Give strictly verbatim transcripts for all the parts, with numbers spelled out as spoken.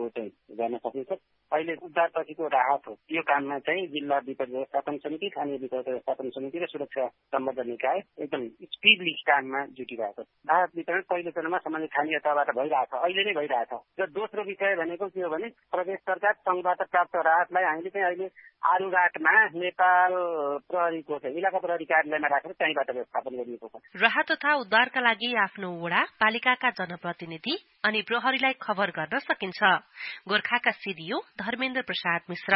चाहिँ गर्न सकिन्छ। अहिले उद्धारपछिको राहत हो यो काममा चाहिँ जिल्ला विपद व्यवस्थापन समिति, स्थानीय विपद व्यवस्थापन समिति र सुरक्षा सम्बन्ध निकाय एकदम स्पिडली काममा जुटिरहेको छ। राहत वितरण पहिलो चरणमा सामान्य स्थानीय तहबाट भइरहेछ, अहिले नै भइरहेछ। र दोस्रो विषय भनेको के हो भने प्रदेश सरकार सङ्घबाट प्राप्त राहतलाई हामीले चाहिँ अहिले आरुघाटमा नेपाल प्रहरीको चाहिँ इलाका प्रहरी कार्यालयमा राखेर त्यहीँबाट व्यवस्थापन गरिएको छ। राहत तथा उद्धारका लागि आफ्नो वडा, पालिकाका जनप्रतिनिधि अनि प्रहरीलाई खबर गर्न सकिन्छ। गोर्खाका सिडिओ धर्मेन्द्र प्रसाद मिश्र।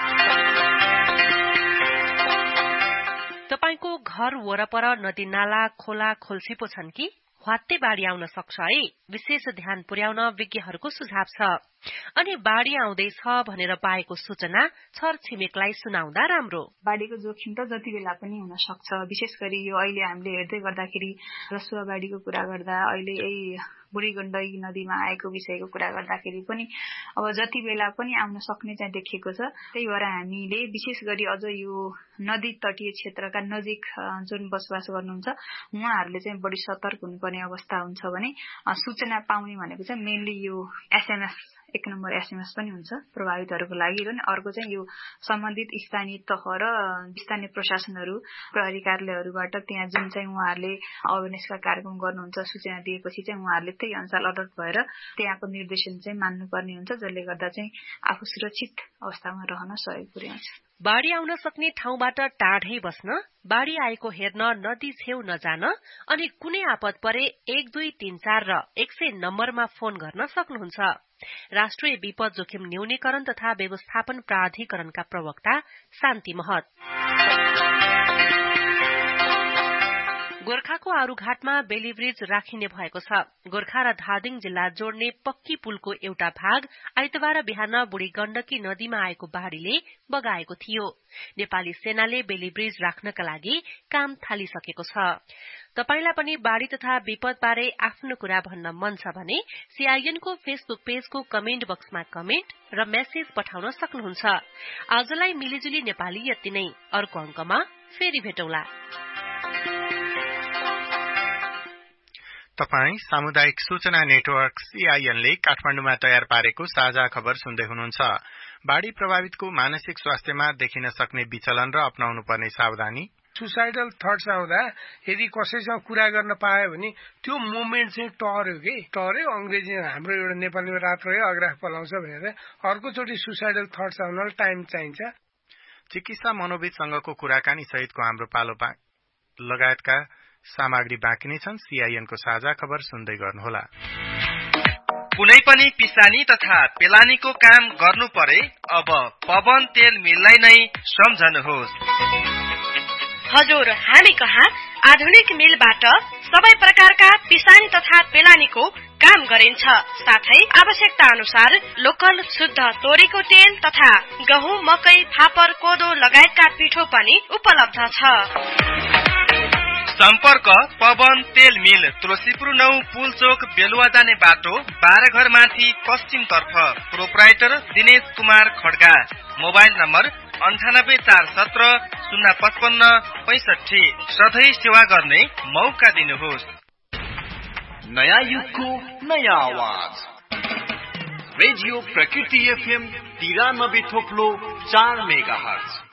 तपाईको घर वरपर नदी नाला खोला खोल्सिपो छन् कि ह्वात्ते बाढी आउन सक्छ है, विशेष ध्यान पुर्याउन विज्ञहरूको सुझाव छ। अनि बाढी आउँदैछ भनेर पाएको सूचना छर छिमेकलाई सुनाउँदा राम्रो। बाढीको जोखिम त जति बेला पनि हुन सक्छ, विशेष गरी यो अहिले हामीले हेर्दै गर्दाखेरि रसुवा बाढीको कुरा गर्दा अहिले यही बुढी गण्डकी नदीमा आएको विषयको कुरा गर्दाखेरि पनि अब जति बेला पनि आउन सक्ने चाहिँ देखिएको छ। त्यही भएर हामीले विशेष गरी अझ यो नदी तटीय क्षेत्रका नजिक जुन बसोबास गर्नुहुन्छ उहाँहरूले चाहिँ बढी सतर्क हुनुपर्ने अवस्था हुन्छ भने सूचना पाउने भनेको चाहिँ मेनली यो एसएमएस एक नम्बर एसएमएस पनि हुन्छ प्रभावितहरूको लागि। र अर्को चाहिँ यो सम्बन्धित स्थानीय तह र स्थानीय प्रशासनहरू प्रहरी कार्यालयहरूबाट त्यहाँ जुन चाहिँ उहाँहरूले अवेरनेसका कार्यक्रम गर्नुहुन्छ सूचना दिएपछि चाहिँ उहाँहरूले त्यही अनुसार अलर्ट भएर त्यहाँको निर्देशन चाहिँ मान्नुपर्ने हुन्छ, जसले गर्दा चाहिँ आफू सुरक्षित अवस्थामा रहन सहयोग पुर्याउँछ। बाढी आउन सक्ने ठाउँबाट टाढै बस्न, बाढी आएको हेर्न नदी छेउ नजान अनि कुनै आपद परे एक दुई तीन चार र एक सय नम्बरमा फोन गर्न सक्नुहुन्छ। राष्ट्रिय विपद जोखिम न्यूनीकरण तथा व्यवस्थापन प्राधिकरणका प्रवक्ता शान्ति महत। गोर्खाको आरुघाटमा बेली ब्रिज राखिने भएको छ। गोर्खा र धादिङ जिल्ला जोड्ने पक्की पुलको एउटा भाग आइतबार बिहान बुढी गण्डकी नदीमा आएको बाढीले बगाएको थियो। नेपाली सेनाले बेली ब्रिज राख्नका लागि काम थालिसकेको छ। तपाईलाई पनि बाढी तथा विपद बारे आफ्नो कुरा भन्न मन छ भने सीआईएनको फेसबुक पेजको कमेन्ट बक्समा कमेन्ट र मेसेज पठाउन सक्नुहुन्छ। आजलाई मिलिजुली नेपाली यति नै, अर्को अंकमा फेरि भेटौँला। तपाई सामुदायिक सूचना नेटवर्क सीआईएनले काठमाडौँमा तयार पारेको साझा खबर सुन्दै हुनुहुन्छ। बाढी प्रभावितको मानसिक स्वास्थ्यमा देखिन सक्ने विचलन र अपनाउनु पर्ने सावधानी। सुसाइडल थट्स आउँदा यदि कसैसँग कुरा गर्न पायो भने त्यो मोमेन्ट चाहिँ टर्यो कि टर्यो अंग्रेजी हाम्रो एउटा नेपालीमा रात रह्यो अग्राह पलाउँछ भनेर अर्कोचोटि सुसाइडल थट्स आउनलाई टाइम चाहिन्छ। चिकित्सा मनोविदसँगको कुराकानी सहितको हाम्रो पालो लगायतका सामग्री बाँकी नै छन्। सीआईएनको साझा खबर सुन्दै गर्नुहोला। कुनै पनि पिसानी तथा पेलानीको काम गर्नु परे अब पवन तेल मिललाई नै सम्झनुहोस्। हजुर, हामी कहाँ आधुनिक मिलबाट सबै प्रकारका पिसानी तथा पेलानीको काम गरिन्छ। साथै आवश्यकता अनुसार लोकल शुद्ध तोरीको तेल तथा गहुँ, मकै, फापर, कोदो लगायतका पिठो पनि उपलब्ध छ। सम्पर्क पवन तेल मिल, तुलसीपुर नौ पुलचोक बेलुवा जाने बाटो, बाह्र घर माथि पश्चिम तर्फ। Proprietor Dinesh Kumar Kharga. Mobile number अन्ठानब्बे चार सत्र शून्य पचपन्न पैसठी। सधैँ सेवा गर्ने मौका दिनुहोस्। नयाँ युगको नयाँ आवाज रेडियो प्रकृति एफएम तिरानब्बे थोप्लो चार मेगा हर्ज।